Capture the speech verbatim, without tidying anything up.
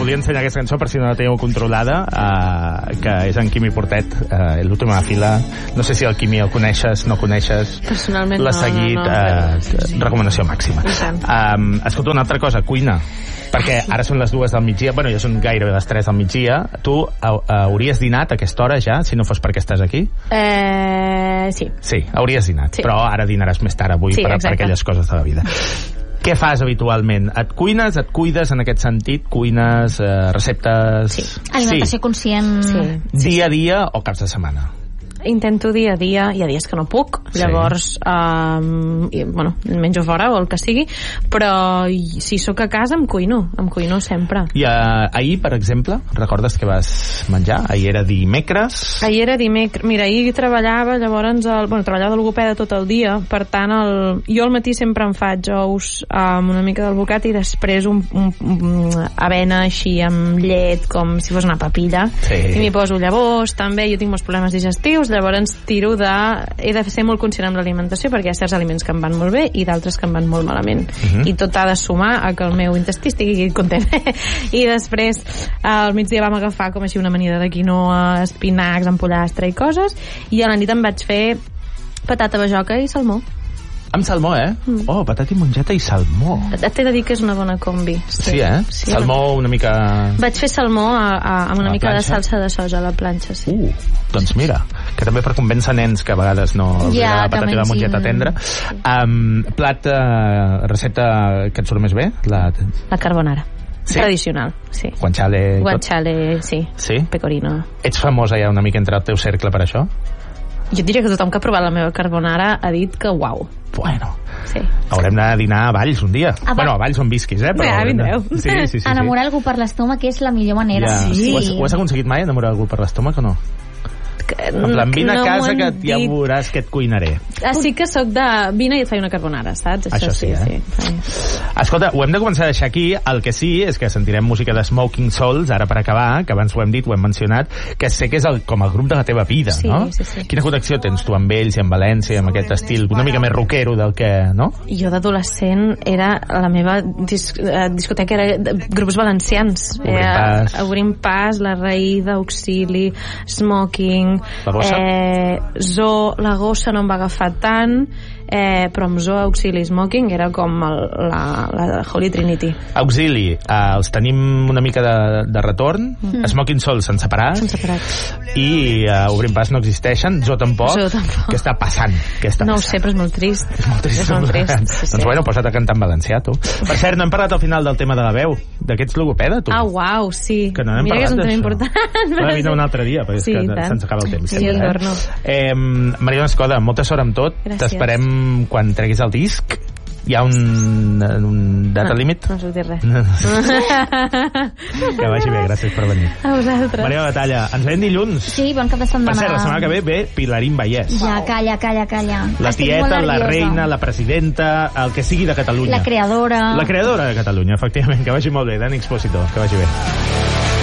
volia ensenyar aquesta cançó per si no la teniu controlada, uh, que és en Quimi Portet, uh, l'última fila. No sé si el Quimi el coneixes, no coneixes. Personalment l'ha no, seguit, no, no, uh, sí, sí. Recomanació màxima. Um, escolta, una altra cosa, cuina. Perquè ara són les dues del migdia, bueno, ja són gairebé les tres del migdia. Tu uh, hauries dinat a aquesta hora ja, si no fos perquè estàs aquí? Eh, sí. Sí, hauries dinat, sí. Però ara dinaràs més tard avui sí, per, per aquelles coses de la vida. Què fas habitualment? Et cuines, et cuides en aquest sentit? Cuines, eh, receptes... Sí, alimentació sí. conscient... Sí. Dia a dia o caps de setmana? Intento dia a dia, hi ha dies que no puc, sí. llavors um, i, bueno, menjo fora o el que sigui, però si sóc a casa em cuino, em cuino sempre. I uh, ahir, per exemple, recordes que vas menjar? Ahir era dimecres? Ahir era dimecres, mira, ahir treballava, llavors el, bueno, treballava de logopeda tot el dia, per tant el, jo al matí sempre em faig ous amb una mica d'alvocat i després un, un, un avena així amb llet com si fos una papilla, sí. I m'hi poso llavors també, jo tinc molts problemes digestius, llavors tiro de... He de ser molt conscient amb l'alimentació perquè hi ha certs aliments que em van molt bé i d'altres que em van molt malament. Uh-huh. I tot ha de sumar a que el meu intestí estigui content. I després al migdia vam agafar com així una amanida de quinoa, espinacs, empollastre i coses, i a la nit em vaig fer patata bajoca i salmó. Amb salmó, eh? Mm. Oh, patata i mongeta i salmó. T'he de dir que és una bona combi. Sí, sí eh? Sí, salmó una mica... Vaig fer salmó a, a, amb una mica planxa? De salsa de soja a la planxa, sí. Uh, doncs mira, que també per convèncer nens que a vegades no els ja, agrada la patata i la mongeta tendra. Sí. Um, plat, uh, recepta que et surt més bé? La, la carbonara. Sí? Tradicional, sí. Guanciale i Guanciale, tot? sí. Sí? Pecorino. Ets famosa ja una mica entre el teu cercle per això? Jo diria que tothom que ha provat la meva carbonara ha dit que uau. Bueno, sí. Haurem de dinar a Valls un dia. A bueno, a Valls on visquis, eh? Però ja, vindreu. De... Sí, sí, sí, sí. Enamorar algú per l'estómac és la millor manera. Ja. Sí. Ho, has, ho has aconseguit mai, enamorar algú per l'estómac o no? Que, en plan, vine no a casa que ja dit... veuràs que et cuinaré. Ah, sí que sóc de... Vine i et faig una carbonara, saps? Això, Això sí, sí, eh? Sí. Escolta, ho hem de començar a deixar aquí. El que sí és que sentirem música de Smoking Souls, ara per acabar, que abans ho hem dit, ho hem mencionat, que sé que és el, com el grup de la teva vida, sí, no? Sí, sí. Quina connexió tens tu amb ells i amb València, amb aquest estil una mica més rockero del que... no? Jo d'adolescent era la meva dis discoteca, era grups valencians. Obrim Pas. Obrim Pas, La Raïda, Auxili, Smoking... La Gossa? Eh, Zoo, La Gossa no em va agafar tant, eh, però amb Zoo, Auxili i Smoking era com el, la, la Holy Trinity. Auxili, eh, els tenim una mica de, de retorn, mm. Smoking Souls s'han separat, separat i eh, Obrim Pas no existeixen, Zoo tampoc. Zoo tampoc. Què està passant? Què està no passant? ho sé, però és molt trist. És molt trist. És molt trist. Sí, doncs sí. bueno, posa't a cantar en valencià, tu. Per cert, no hem parlat al final del tema de la veu, d'aquests logopeda, tu. Ah, uau, sí. Que no hem Mira que és un tema d'això. important. Va vindre un altre dia, perquè sí, és que se'ns acaba el temps. Sí, el torno. Eh, Mariona Escoda, molta sort amb tot. T'esperem quan treguis el disc. Hi ha un, un data no, límit? No us ho dir res. Que vagi bé, gràcies per venir. A vosaltres. Mariona Batalla, ens veiem dilluns. Sí, bon cap de setmana. Per cert, la setmana que ve ve Pilarín Vallès. Ja, calla, calla, calla. La Estic tieta, la reina, la presidenta, el que sigui de Catalunya. La creadora. La creadora de Catalunya, efectivament. Que vagi molt bé, Dani Expósito. Que vagi bé.